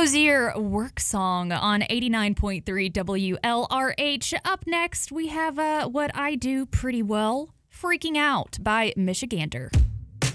Hosier Work Song on 89.3 WLRH. Up next, we have What I Do Pretty Well, Freaking Out by Michigander.